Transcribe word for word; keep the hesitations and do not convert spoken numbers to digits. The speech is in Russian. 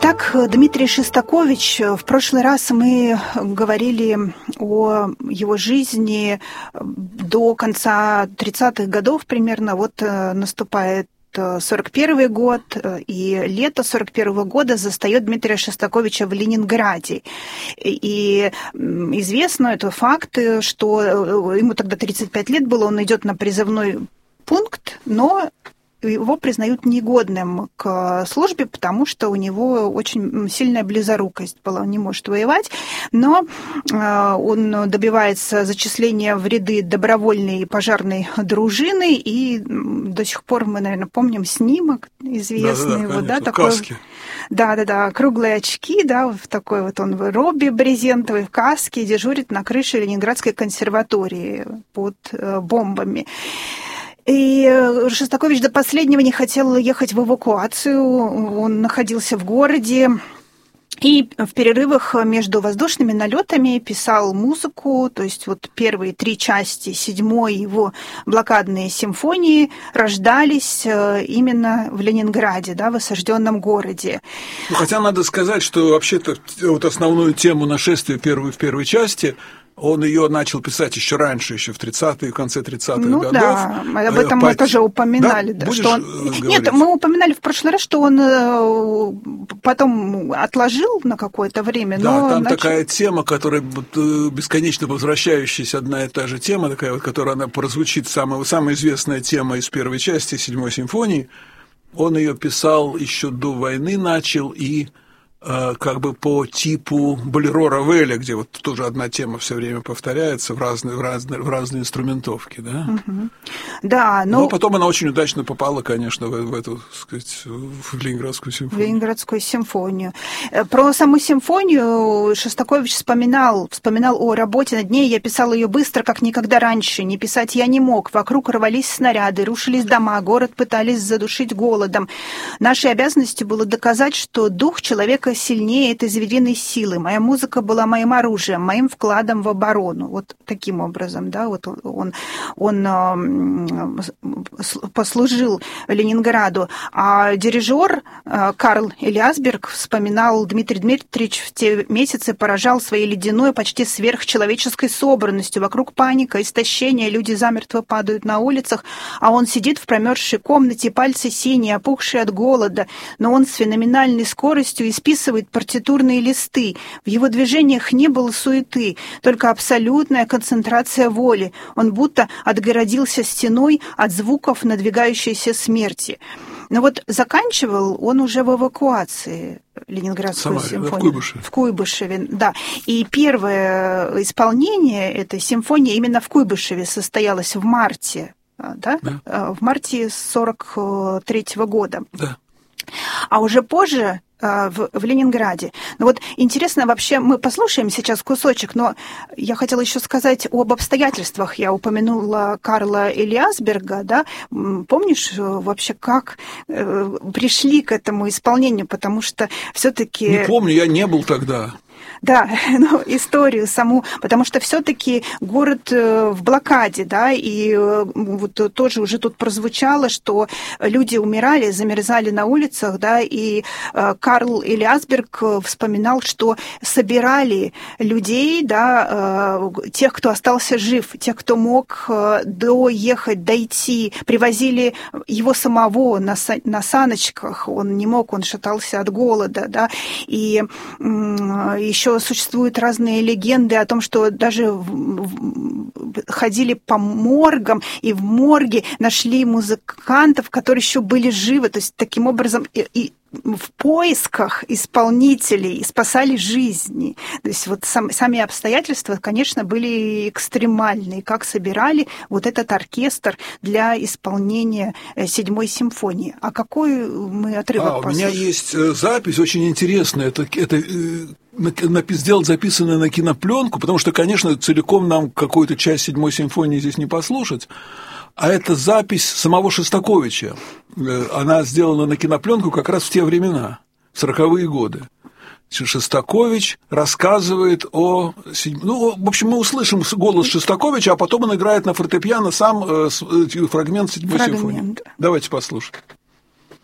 Итак, Дмитрий Шостакович, в прошлый раз мы говорили о его жизни до конца тридцатых годов примерно. Вот наступает сорок первый год, и лето сорок первого года застает Дмитрия Шостаковича в Ленинграде. И известно, это факт, что ему тогда тридцать пять лет было, он идет на призывной пункт, но его признают негодным к службе, потому что у него очень сильная близорукость была, он не может воевать, но он добивается зачисления в ряды добровольной пожарной дружины, и до сих пор мы, наверное, помним снимок известный. Да-да-да, его, да, конечно, такой, каски. Да-да-да, круглые очки, да, в такой вот он в робе брезентовой, в каске, дежурит на крыше Ленинградской консерватории под бомбами. И Шостакович до последнего не хотел ехать в эвакуацию, он находился в городе и в перерывах между воздушными налетами писал музыку, то есть вот первые три части седьмой его блокадные симфонии рождались именно в Ленинграде, да, в осажденном городе. Ну, хотя надо сказать, что вообще-то вот основную тему нашествия первой, в первой части он ее начал писать еще раньше, еще в тридцатые, в конце тридцатых ну, годов. Да, об этом По... мы тоже упоминали. Да? Да, Будешь что он... говорить? Нет, мы упоминали в прошлый раз, что он потом отложил на какое-то время. Да, но там начал... такая тема, которая бесконечно возвращающаяся, одна и та же тема, такая вот, которая она прозвучит, самая, самая известная тема из первой части седьмой симфонии. Он ее писал еще до войны, начал, и как бы по типу болеро Равеля, где вот тоже одна тема все время повторяется в разные, в разные, в разные инструментовки, да? Угу. Да, но... но потом она очень удачно попала, конечно, в, в эту, так сказать, в Ленинградскую симфонию. В Ленинградскую симфонию. Про саму симфонию Шостакович вспоминал, вспоминал о работе над ней. Я писал ее быстро, как никогда раньше. Не писать я не мог. Вокруг рвались снаряды, рушились дома, город пытались задушить голодом. Нашей обязанностью было доказать, что дух человека сильнее этой звериной силы. Моя музыка была моим оружием, моим вкладом в оборону. Вот таким образом, да, вот он, он, он послужил Ленинграду. А дирижер Карл Элиасберг вспоминал, Дмитрий Дмитриевич в те месяцы поражал своей ледяной, почти сверхчеловеческой собранностью. Вокруг паника, истощение, люди замертво падают на улицах, а он сидит в промерзшей комнате, пальцы синие, опухшие от голода, но он с феноменальной скоростью исписывает партитурные листы. В его движениях не было суеты, только абсолютная концентрация воли. Он будто отгородился стеной от звуков надвигающейся смерти. Но вот заканчивал он уже в эвакуации Ленинградскую Самаре, симфонию. Да, в Куйбышеве. В Куйбышеве, да. И первое исполнение этой симфонии именно в Куйбышеве состоялось в марте, да? Да. В марте сорок третьего года. Да. А уже позже В, в Ленинграде. Но вот интересно, вообще мы послушаем сейчас кусочек, но я хотела еще сказать об обстоятельствах. Я упомянула Карла Элиасберга, да? Помнишь вообще, как э, пришли к этому исполнению? Потому что все-таки... Не помню, я не был тогда. Да, ну, историю саму, потому что все-таки город в блокаде, да, и вот тоже уже тут прозвучало, что люди умирали, замерзали на улицах, да, и Карл Элиасберг вспоминал, что собирали людей, да, тех, кто остался жив, тех, кто мог доехать, дойти, привозили его самого на, на саночках, он не мог, он шатался от голода, да, и еще существуют разные легенды о том, что даже ходили по моргам, и в морге нашли музыкантов, которые еще были живы. То есть таким образом и, и в поисках исполнителей спасали жизни. То есть вот сам, сами обстоятельства, конечно, были экстремальные, как собирали вот этот оркестр для исполнения седьмой симфонии. А какой мы отрывок а, послушаем? У меня есть запись очень интересная. Это, это сделать записанное на кинопленку, потому что, конечно, целиком нам какую-то часть седьмой симфонии здесь не послушать. А это запись самого Шостаковича. Она сделана на кинопленку как раз в те времена, в сороковые годы. Шостакович рассказывает о... Ну, в общем, мы услышим голос Шостаковича, а потом он играет на фортепиано сам фрагмент седьмой симфонии. Давайте послушаем.